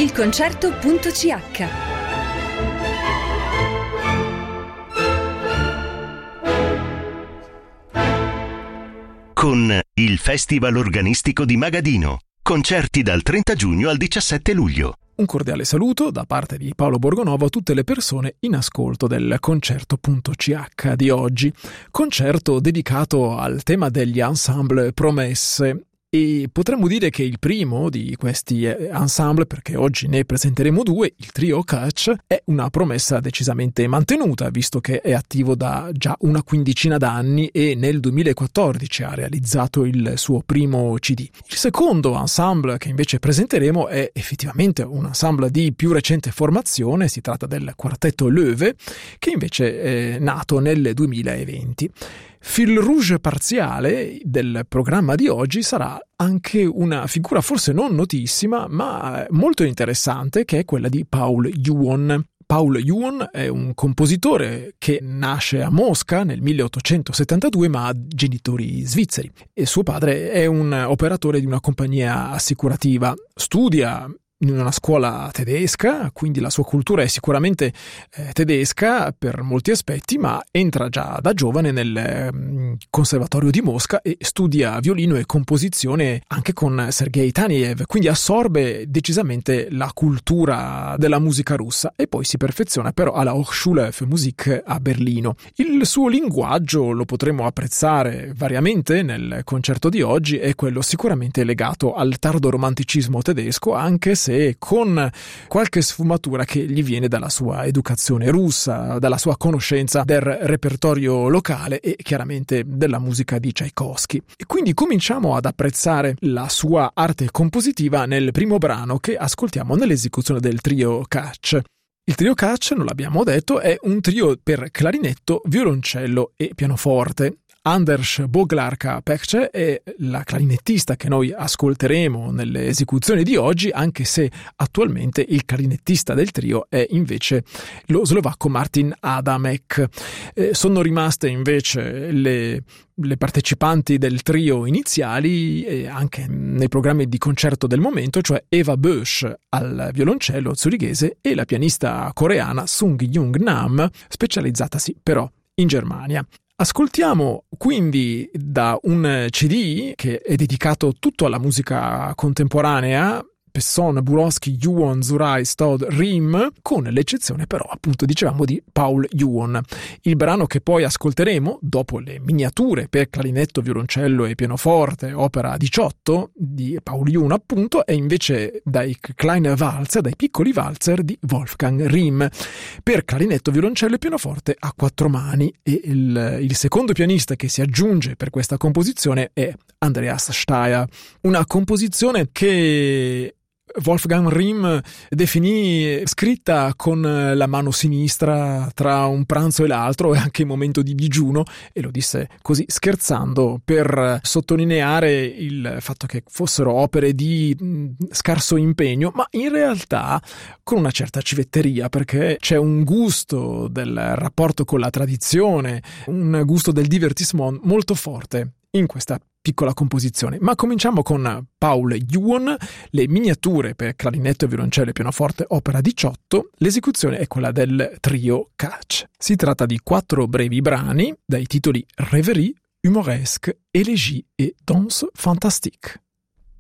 ilconcerto.ch. Con il Festival Organistico di Magadino. Concerti dal 30 giugno al 17 luglio. Un cordiale saluto da parte di Paolo Borgonovo a tutte le persone in ascolto del Concerto.ch di oggi. Concerto dedicato al tema degli ensemble promesse. E potremmo dire che il primo di questi ensemble, perché oggi ne presenteremo due, il trio Catch, è una promessa decisamente mantenuta, visto che è attivo da già una quindicina d'anni e nel 2014 ha realizzato il suo primo CD. Il secondo ensemble che invece presenteremo è effettivamente un ensemble di più recente formazione, si tratta del quartetto Löwe, che invece è nato nel 2020. Fil rouge parziale del programma di oggi sarà anche una figura forse non notissima, ma molto interessante, che è quella di Paul Yuon. Paul Yuon è un compositore che nasce a Mosca nel 1872 ma ha genitori svizzeri e suo padre è un operatore di una compagnia assicurativa. Studia in una scuola tedesca, quindi la sua cultura è sicuramente tedesca per molti aspetti, ma entra già da giovane nel Conservatorio di Mosca e studia violino e composizione anche con Sergei Tanejev, quindi assorbe decisamente la cultura della musica russa e poi si perfeziona però alla Hochschule für Musik a Berlino. Il suo linguaggio lo potremo apprezzare variamente nel concerto di oggi, è quello sicuramente legato al tardo romanticismo tedesco, anche se con qualche sfumatura che gli viene dalla sua educazione russa, dalla sua conoscenza del repertorio locale e chiaramente della musica di Tchaikovsky. E quindi cominciamo ad apprezzare la sua arte compositiva nel primo brano che ascoltiamo nell'esecuzione del trio Catch. Il trio Catch, non l'abbiamo detto, è un trio per clarinetto, violoncello e pianoforte. Anders Boglarka Pekce è la clarinettista che noi ascolteremo nelle esecuzioni di oggi, anche se attualmente il clarinettista del trio è invece lo slovacco Martin Adamek. Sono rimaste invece le partecipanti del trio iniziali anche nei programmi di concerto del momento, cioè Eva Bösch al violoncello zurighese e la pianista coreana Sung Jung Nam, specializzatasi però in Germania. Ascoltiamo quindi da un CD che è dedicato tutto alla musica contemporanea, Pesson, Burowski, Yuon, Zurai, Stod, Rim, con l'eccezione però appunto dicevamo di Paul Yuon. Il brano che poi ascolteremo, dopo le miniature per clarinetto, violoncello e pianoforte, opera 18 di Paul Yuon appunto, è invece dai Kleine Walzer, dai piccoli walzer di Wolfgang Rim, per clarinetto, violoncello e pianoforte a quattro mani, e il secondo pianista che si aggiunge per questa composizione è Andreas Steyr. Una composizione che Wolfgang Rim definì scritta con la mano sinistra tra un pranzo e l'altro e anche in momento di digiuno, e lo disse così scherzando per sottolineare il fatto che fossero opere di scarso impegno, ma in realtà con una certa civetteria, perché c'è un gusto del rapporto con la tradizione, un gusto del divertissement molto forte in questa piccola composizione. Ma cominciamo con Paul Yuon, le miniature per clarinetto, violoncello e pianoforte, opera 18. L'esecuzione è quella del trio Catch. Si tratta di 4 brevi brani dai titoli Rêverie, Humoresque, Élégie e Danse Fantastique.